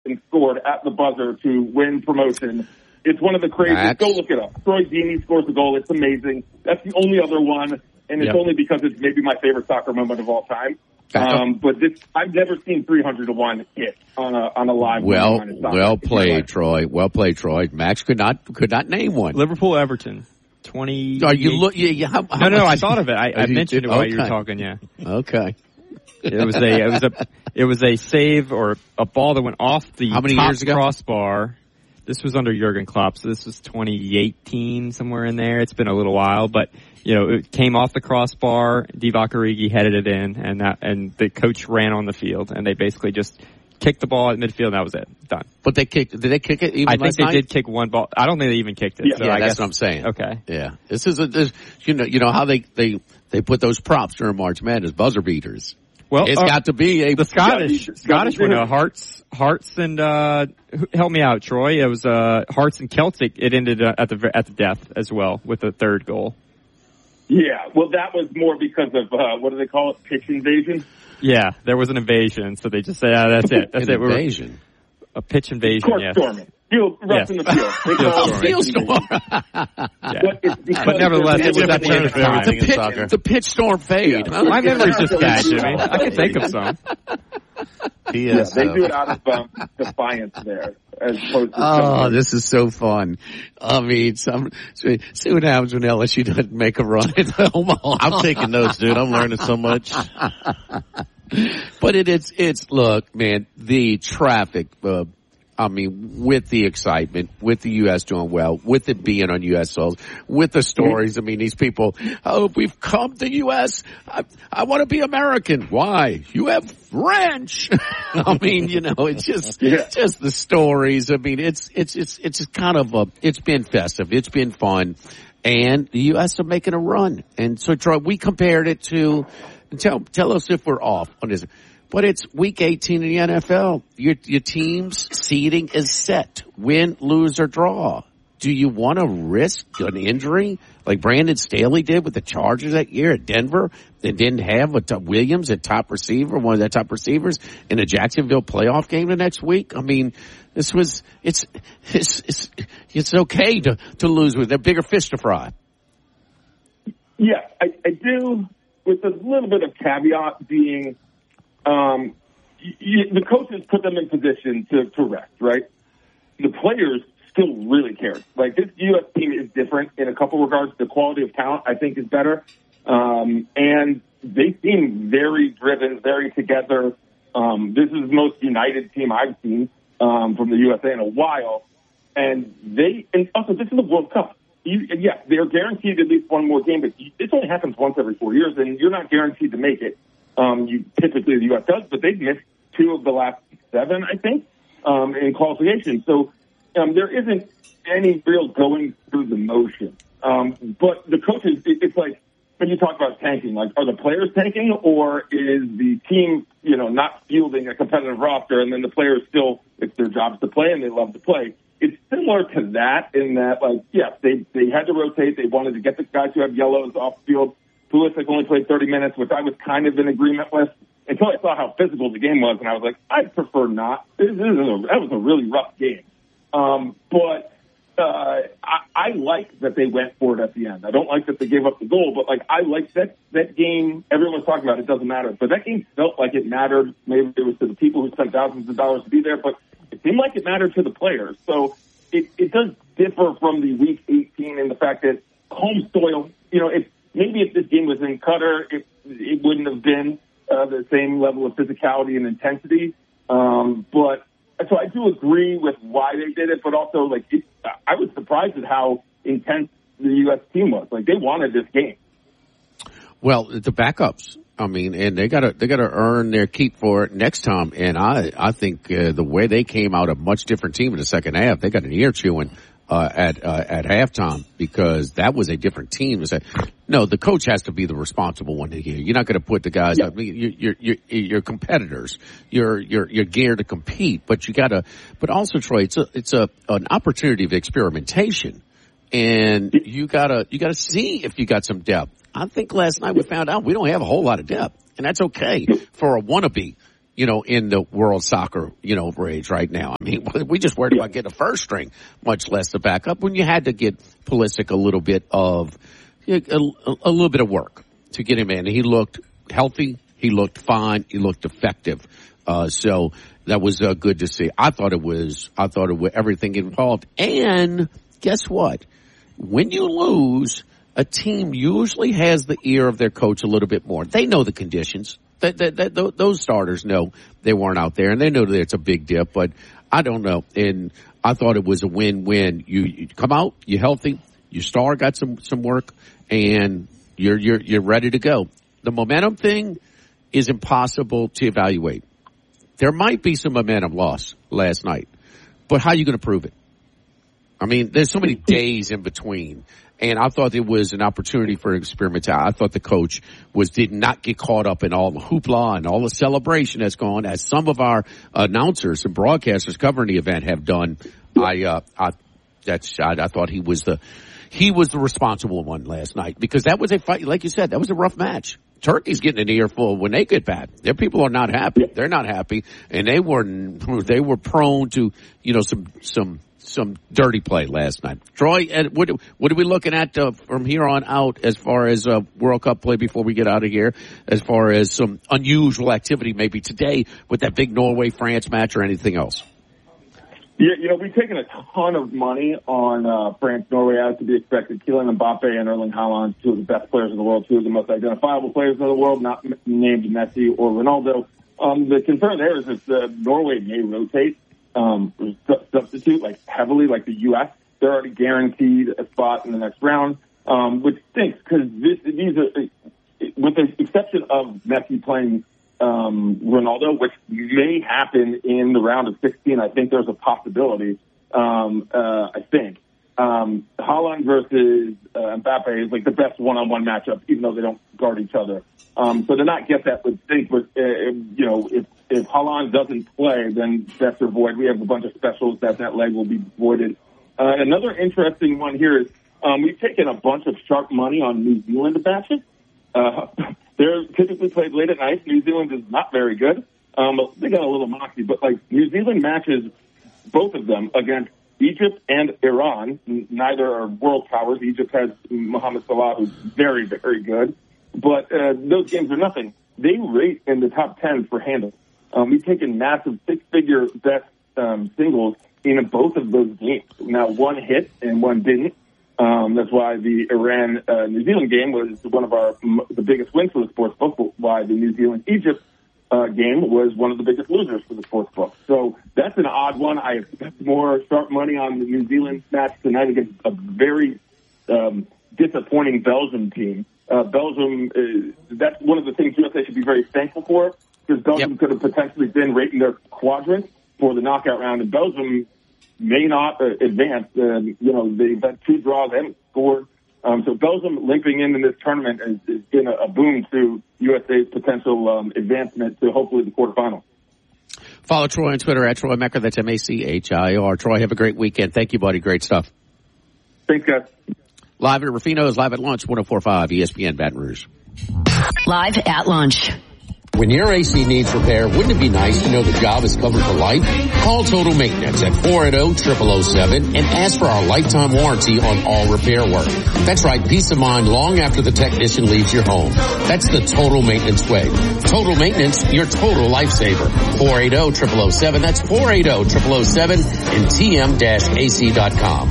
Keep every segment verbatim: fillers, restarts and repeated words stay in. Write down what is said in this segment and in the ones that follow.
Everton scored at the buzzer to win promotion. It's one of the craziest. That's... Go look it up. Troy Deeney scores the goal. It's amazing. That's the only other one, and it's yep. only because it's maybe my favorite soccer moment of all time. Um, but this, I've never seen three hundred to one hit on a on a live. Well, well played, Troy. Well played, Troy. Max could not could not name one. Liverpool Everton. Twenty. Are you look? Yeah, yeah, how, how no, no, no. I much... thought of it. I, I mentioned it while okay. you were talking. Yeah. Okay. It was a it was a it was a save or a ball that went off the how many top years ago? crossbar. This was under Jurgen Klopp, so this was twenty eighteen, somewhere in there. It's been a little while, but you know, it came off the crossbar. Divock Origi headed it in, and that and the coach ran on the field, and they basically just kicked the ball at midfield, and that was it. Done. But they kicked. Did they kick it? Even I think last they night? did kick one ball. I don't think they even kicked it. Yeah, so yeah I that's guess, what I'm saying. Okay. Yeah, this is a this, you know you know how they they they put those props during March Madness, buzzer beaters. Well, it's uh, got to be a the Scottish Scottish one. Uh, Hearts, Hearts, and uh, help me out, Troy. It was uh, Hearts and Celtic. It ended uh, at the at the death as well with the third goal. Yeah, well, that was more because of uh, what do they call it? Pitch invasion. Yeah, there was an invasion, so they just said, ah, "That's it. That's an it." Invasion. We're, a pitch invasion. Court yes. storming. Field, rough yes. in the field. They call it Field storm. yeah. But, but nevertheless, it was at the end of time. The pitch, the pitch storm fade. Yeah. My memory's just bad, Jimmy. I can think of some. P S Yeah, they do it out of um, defiance there. As opposed to oh, this is so fun. I mean, some, see what happens when L S U doesn't make a run at Omaha. I'm taking notes, dude. I'm learning so much. But it, it's, it's, look, man, the traffic, uh, I mean, with the excitement, with the U S doing well, with it being on U S soil, with the stories. I mean, these people, oh, we've come to U S. I, I want to be American. Why? You have ranch. I mean, you know, it's just, yeah. just the stories. I mean, it's, it's, it's, it's kind of a, it's been festive. It's been fun. And the U S are making a run. And so, Troy, we compared it to, tell, tell us if we're off on this. But it's week eighteen in the N F L. Your, your team's seeding is set. Win, lose, or draw. Do you want to risk an injury like Brandon Staley did with the Chargers that year at Denver? They didn't have a top, Williams at top receiver, one of their top receivers, in a Jacksonville playoff game the next week. I mean, this was, it's, it's, it's, it's okay to, to lose with a bigger fish to fry. Yeah, I, I do, with a little bit of caveat being, Um, you, the coaches put them in position to, to rest, right? The players still really care. Like, this U S team is different in a couple regards. The quality of talent, I think, is better. Um, and they seem very driven, very together. Um, this is the most united team I've seen um, from the U S A in a while. And they, and also, this is the World Cup. You, yes, they're guaranteed at least one more game, but this only happens once every four years, and you're not guaranteed to make it. Um, you typically the U S does, but they've missed two of the last seven, I think, um, in qualification. So um, there isn't any real going through the motion. Um, but the coaches, it, it's like when you talk about tanking, like, are the players tanking, or is the team, you know, not fielding a competitive roster, and then the players still, it's their jobs to play and they love to play? It's similar to that in that, like, yes, they they had to rotate. They wanted to get the guys who have yellows off the field. Pulisic only played thirty minutes, which I was kind of in agreement with until I saw how physical the game was, and I was like, I'd prefer not. This is a, that was a really rough game. Um, but uh, I, I like that they went for it at the end. I don't like that they gave up the goal, but like I like that that game. Everyone's talking about it, it doesn't matter, but that game felt like it mattered. Maybe it was to the people who spent thousands of dollars to be there, but it seemed like it mattered to the players. So it, it does differ from the week eighteen in the fact that home soil, you know, it's maybe if this game was in Qatar, it, it wouldn't have been uh, the same level of physicality and intensity. Um, but so I do agree with why they did it, but also like it, I was surprised at how intense the U S team was. Like they wanted this game. Well, the backups, I mean, and they gotta they gotta earn their keep for it next time. And I I think uh, the way they came out, a much different team in the second half. They got an ear chewing. Uh, at, uh, at halftime, because that was a different team. Say, no, the coach has to be the responsible one here. You're not going to put the guys, yeah. I mean, you're, you're, you're, you're competitors. You're, you're, you're geared to compete, but you gotta, but also, Troy, it's a, it's a, an opportunity of experimentation. And you gotta, you gotta see if you got some depth. I think last night we found out we don't have a whole lot of depth, and that's okay for a wannabe. you know, in the world soccer, you know, rage right now. I mean, we just worried about getting a first string, much less the backup, when you had to get Pulisic a little bit of, a, a, a little bit of work to get him in. He looked healthy. He looked fine. He looked effective. Uh, so that was uh, good to see. I thought it was, I thought it was everything involved. And guess what? When you lose, a team usually has the ear of their coach a little bit more. They know the conditions. That, that, that, those starters know they weren't out there, and they know that it's a big dip, but I don't know. And I thought it was a win-win. You, you come out, you're healthy, your star got some, some work, and you're, you're, you're ready to go. The momentum thing is impossible to evaluate. There might be some momentum loss last night, but how are you going to prove it? I mean, there's so many days in between. And I thought it was an opportunity for experiment. I thought the coach was did not get caught up in all the hoopla and all the celebration that's gone, as some of our announcers and broadcasters covering the event have done. I, uh, I, that's, I, I thought he was the, he was the responsible one last night, because that was a fight. Like you said, that was a rough match. Turkey's getting an earful when they get back. Their people are not happy. They're not happy, and they were, they were prone to, you know, some, some, some dirty play last night. Troy, what, what are we looking at uh, from here on out as far as uh, World Cup play before we get out of here, as far as some unusual activity maybe today with that big Norway-France match or anything else? Yeah, you know, we've taken a ton of money on uh, France-Norway, as to be expected. Kylian Mbappe and Erling Haaland, two of the best players in the world, two of the most identifiable players in the world, not named Messi or Ronaldo. Um, the concern there is that uh, Norway may rotate. Um, substitute like heavily, like the U S They're already guaranteed a spot in the next round, um, which stinks, because this these are, with the exception of Messi playing um, Ronaldo, which may happen in the round of sixteen. I think there's a possibility. Um, uh, I think um, Haaland versus uh, Mbappe is like the best one-on-one matchup, even though they don't guard each other. Um, so to not get that would stink, but uh, you know, if If Haaland doesn't play, then that's their void. We have a bunch of specials that that leg will be voided. Uh, another interesting one here is um, we've taken a bunch of sharp money on New Zealand matches. Uh, they're typically played late at night. New Zealand is not very good. Um, they got a little moxie, but like New Zealand matches, both of them against Egypt and Iran. Neither are world powers. Egypt has Mohamed Salah, who's very, very good. But uh, those games are nothing. They rate in the top ten for handle. Um, we've taken massive six-figure bet um, singles in both of those games. Now, one hit and one didn't. Um, that's why the Iran uh, New Zealand game was one of our the biggest wins for the sports book. Why the New Zealand Egypt uh, game was one of the biggest losers for the sports book. So that's an odd one. I expect more sharp money on the New Zealand match tonight against a very um, disappointing Belgium team. Uh, Belgium, uh, that's one of the things U S A should be very thankful for, because Belgium yep. could have potentially been right in their quadrant for the knockout round, and Belgium may not uh, advance. Uh, you know, they've had two draws, they haven't scored. Um, so Belgium limping in in this tournament has, has been a, a boon to U S A's potential um, advancement to hopefully the quarterfinals. Follow Troy on Twitter at Troy Macher. That's M A C H I R. Troy, have a great weekend. Thank you, buddy. Great stuff. Thanks, guys. Live at Rufino's, live at lunch, one oh four point five E S P N Baton Rouge. Live at lunch. When your A C needs repair, wouldn't it be nice to know the job is covered for life? Call Total Maintenance at four eight zero, zero zero zero seven and ask for our lifetime warranty on all repair work. That's right, peace of mind long after the technician leaves your home. That's the Total Maintenance way. Total Maintenance, your total lifesaver. four eight zero, zero zero zero seven. That's four eight zero, zero zero zero seven and T M A C dot com.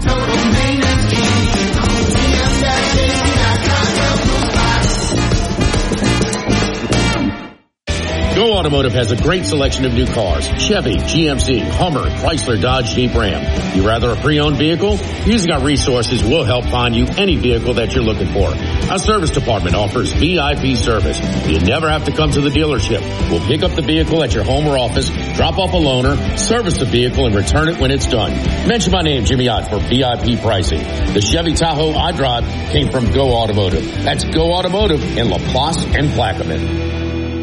Go Automotive has a great selection of new cars. Chevy, G M C, Hummer, Chrysler, Dodge, Jeep, Ram. You rather a pre-owned vehicle? Using our resources will help find you any vehicle that you're looking for. Our service department offers V I P service. You never have to come to the dealership. We'll pick up the vehicle at your home or office, drop off a loaner, service the vehicle, and return it when it's done. Mention my name, Jimmy Ott, for V I P pricing. The Chevy Tahoe I drive came from Go Automotive. That's Go Automotive in La Place and Plaquemine.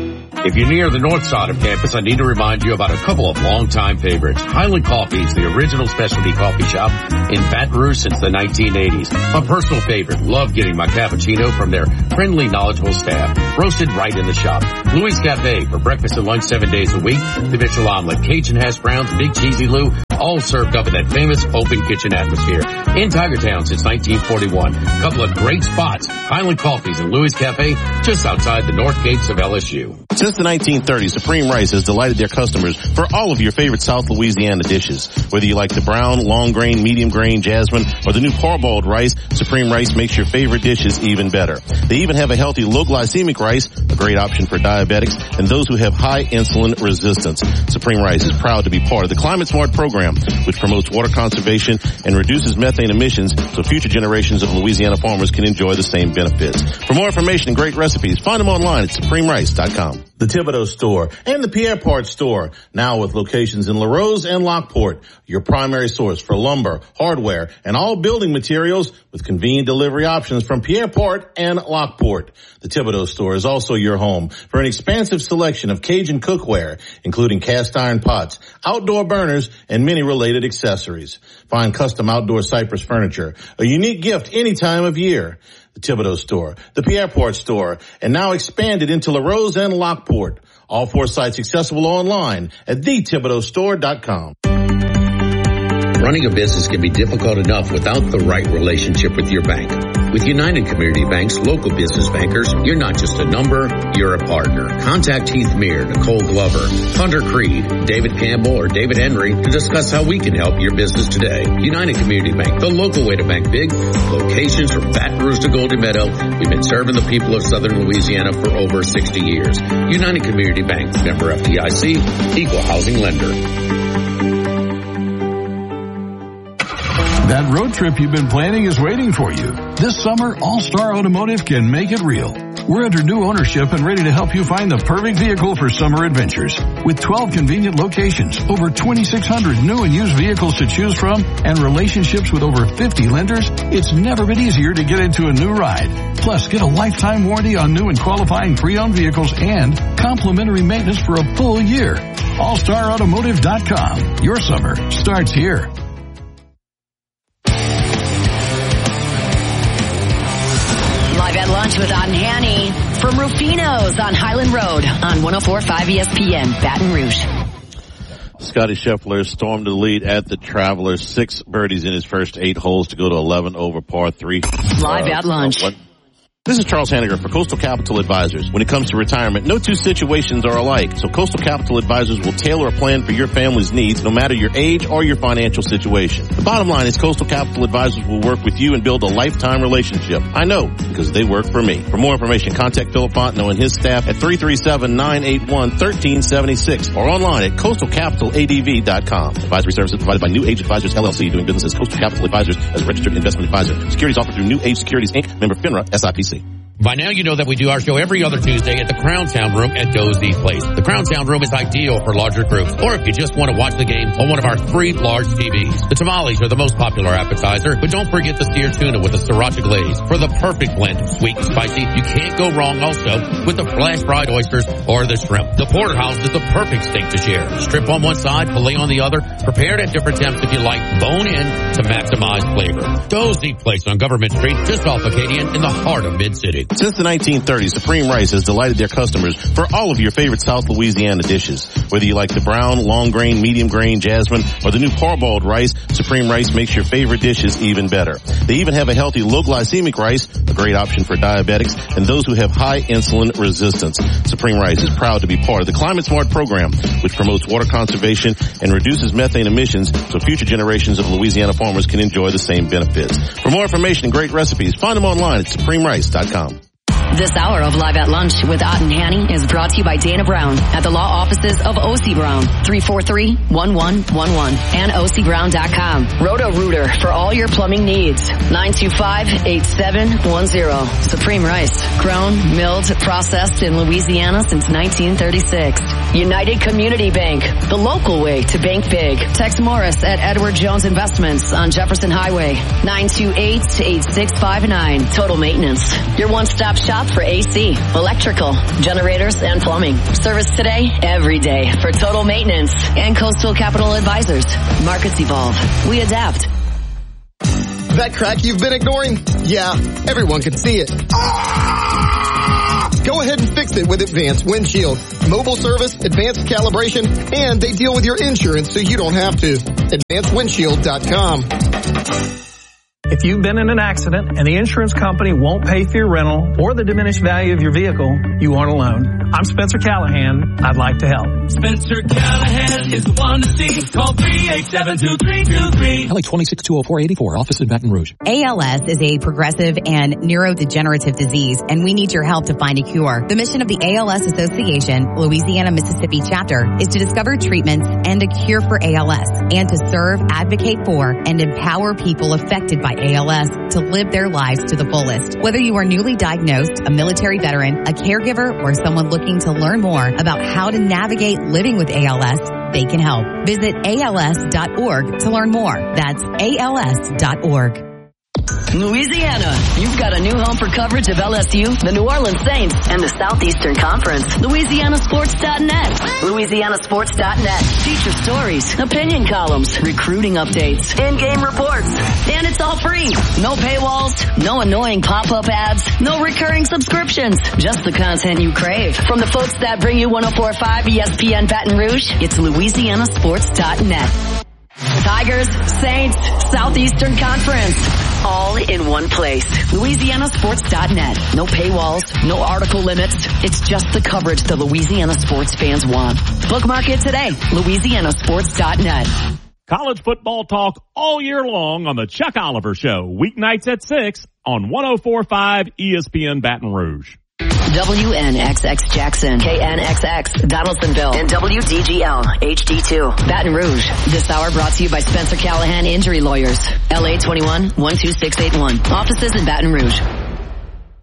If you're near the north side of campus, I need to remind you about a couple of longtime favorites. Highland Coffee is the original specialty coffee shop in Baton Rouge since the nineteen eighties. My personal favorite. Love getting my cappuccino from their friendly, knowledgeable staff. Roasted right in the shop. Louis Cafe for breakfast and lunch seven days a week. The Mitchell Omelet, Cajun hash browns, Big Cheesy Lou, all served up in that famous open kitchen atmosphere. In Tigertown since nineteen forty-one. A couple of great spots. Highland Coffees and Louis Cafe just outside the north gates of L S U. Since the nineteen thirties, Supreme Rice has delighted their customers for all of your favorite South Louisiana dishes. Whether you like the brown, long grain, medium grain, jasmine, or the new parboiled rice, Supreme Rice makes your favorite dishes even better. They even have a healthy low glycemic rice, a great option for diabetics and those who have high insulin resistance. Supreme Rice is proud to be part of the Climate Smart program, which promotes water conservation and reduces methane emissions so future generations of Louisiana farmers can enjoy the same benefits. For more information and great recipes, find them online at supreme rice dot com. The Thibodeau Store and the Pierre Part Store, now with locations in LaRose and Lockport, your primary source for lumber, hardware, and all building materials with convenient delivery options from Pierre Part and Lockport. The Thibodeau Store is also your home for an expansive selection of Cajun cookware, including cast iron pots, outdoor burners, and many related accessories. Find custom outdoor cypress furniture, a unique gift any time of year. The Thibodeau Store, the Pierre Part Store, and now expanded into LaRose and Lockport. All four sites accessible online at the thibodeau store dot com. Running a business can be difficult enough without the right relationship with your bank. With United Community Bank's local business bankers, you're not just a number, you're a partner. Contact Heath Meir, Nicole Glover, Hunter Creed, David Campbell, or David Henry to discuss how we can help your business today. United Community Bank, the local way to bank big. Locations from Baton Rouge to Golden Meadow. We've been serving the people of Southern Louisiana for over sixty years. United Community Bank, member F D I C, equal housing lender. That road trip you've been planning is waiting for you. This summer, All-Star Automotive can make it real. We're under new ownership and ready to help you find the perfect vehicle for summer adventures. With twelve convenient locations, over twenty-six hundred new and used vehicles to choose from, and relationships with over fifty lenders, it's never been easier to get into a new ride. Plus, get a lifetime warranty on new and qualifying pre-owned vehicles and complimentary maintenance for a full year. all star automotive dot com. Your summer starts here. Live at lunch with Otten Hanny from Rufino's on Highland Road on one oh four point five E S P N, Baton Rouge. Scotty Scheffler stormed the lead at the Travelers. Six birdies in his first eight holes to go to eleven over par three. Live uh, at lunch. Uh, This is Charles Hanniger for Coastal Capital Advisors. When it comes to retirement, no two situations are alike. So Coastal Capital Advisors will tailor a plan for your family's needs, no matter your age or your financial situation. The bottom line is Coastal Capital Advisors will work with you and build a lifetime relationship. I know, because they work for me. For more information, contact Philip Fontenot and his staff at three three seven, nine eight one, one three seven six or online at coastal capital a d v dot com. Advisory services provided by New Age Advisors, L L C, doing business as Coastal Capital Advisors as a registered investment advisor. Securities offered through New Age Securities, Incorporated, member FINRA, S I P C. By now, you know that we do our show every other Tuesday at the Crown Sound Room at Dozy Place. The Crown Sound Room is ideal for larger groups, or if you just want to watch the game on one of our three large T Vs. The tamales are the most popular appetizer, but don't forget the steer tuna with the sriracha glaze for the perfect blend of sweet and spicy. You can't go wrong also with the flash fried oysters or the shrimp. The porterhouse is the perfect steak to share. Strip on one side, filet on the other, prepared at different temps if you like, bone in to maximize flavor. Dozy Place on Government Street, just off Acadian in the heart of Mid-City. Since the nineteen thirties, Supreme Rice has delighted their customers for all of your favorite South Louisiana dishes. Whether you like the brown, long grain, medium grain, jasmine, or the new parboiled rice, Supreme Rice makes your favorite dishes even better. They even have a healthy low glycemic rice, a great option for diabetics and those who have high insulin resistance. Supreme Rice is proud to be part of the Climate Smart program, which promotes water conservation and reduces methane emissions so future generations of Louisiana farmers can enjoy the same benefits. For more information and great recipes, find them online at supreme rice dot com. This hour of Live at Lunch with Otten Hanny is brought to you by Dana Brown at the law offices of O C Brown, three four three, one one one one, and O C brown dot com. Roto-Rooter for all your plumbing needs, nine two five, eight seven one zero. Supreme Rice, grown, milled, processed in Louisiana since nineteen thirty-six. United Community Bank, the local way to bank big. Tex Morris at Edward Jones Investments on Jefferson Highway, nine two eight, eight six five nine. Total Maintenance, your one-stop shop shop for A C, electrical, generators, and plumbing. Service today, every day for total maintenance. And Coastal Capital Advisors. Markets evolve. We adapt. That crack you've been ignoring? Yeah, everyone can see it. Ah! Go ahead and fix it with Advanced Windshield. Mobile service, advanced calibration, and they deal with your insurance so you don't have to. advanced windshield dot com. If you've been in an accident and the insurance company won't pay for your rental or the diminished value of your vehicle, you aren't alone. I'm Spencer Callahan. I'd like to help. Spencer Callahan is the one to see. Call three eight seven, two three two three. L A twenty-six two oh four eighty-four, office in Baton Rouge. A L S is a progressive and neurodegenerative disease, and we need your help to find a cure. The mission of the A L S Association, Louisiana, Mississippi chapter, is to discover treatments and a cure for A L S, and to serve, advocate for, and empower people affected by A L S to live their lives to the fullest. Whether you are newly diagnosed, a military veteran, a caregiver, or someone looking to learn more about how to navigate living with A L S, they can help. Visit A L S dot org to learn more. That's A L S dot org. Louisiana, you've got a new home for coverage of L S U, the New Orleans Saints, and the Southeastern Conference. Louisiana Sports dot net. Louisiana Sports dot net. Feature stories, opinion columns, recruiting updates, in-game reports. And it's all free. No paywalls, no annoying pop-up ads, no recurring subscriptions. Just the content you crave. From the folks that bring you one oh four point five E S P N Baton Rouge, it's Louisiana Sports dot net. Tigers, Saints, Southeastern Conference. All in one place. Louisiana Sports dot net. No paywalls, no article limits. It's just the coverage the Louisiana sports fans want. Bookmark it today. Louisiana Sports dot net. College football talk all year long on the Chuck Oliver Show. Weeknights at six on one oh four point five E S P N Baton Rouge. W N X X Jackson, K N X X Donaldsonville, and W D G L H D two Baton Rouge. This hour brought to you by Spencer Callahan Injury Lawyers. L A twenty-one, one two six eight one. Offices in Baton Rouge.